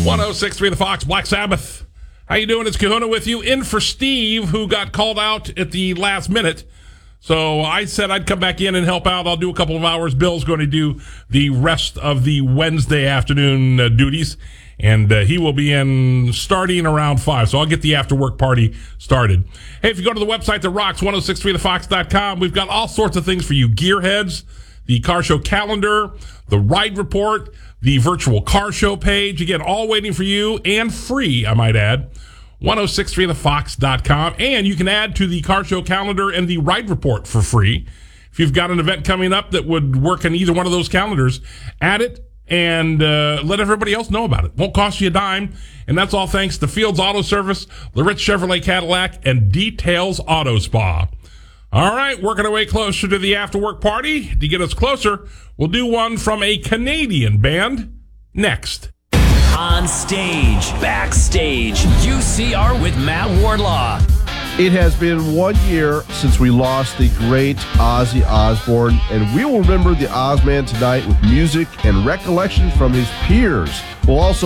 106.3 The Fox, Black Sabbath. How you doing? It's Kahuna with you, in for Steve, who got called out at the last minute. So I said I'd come back in and help out. I'll do a couple of hours. Bill's going to do the rest of the Wednesday afternoon duties, and he will be in starting around 5. So I'll get the after-work party started. Hey, if you go to the website that rocks, 1063thefox.com, we've got all sorts of things for you. Gearheads, the car show calendar, the ride report, the virtual car show page. Again, all waiting for you and free, I might add. 1063thefox.com. And you can add to the car show calendar and the ride report for free. If you've got an event coming up that would work on either one of those calendars, add it and let everybody else know about it. Won't cost you a dime. And that's all thanks to Fields Auto Service, Loritz Chevrolet Cadillac, and Details Auto Spa. All right, working our way closer to the after-work party. To get us closer, we'll do one from a Canadian band next. On stage, backstage, UCR with Matt Wardlaw. It has been 1 year since we lost the great Ozzy Osbourne, and we will remember the Ozman tonight with music and recollections from his peers. We'll also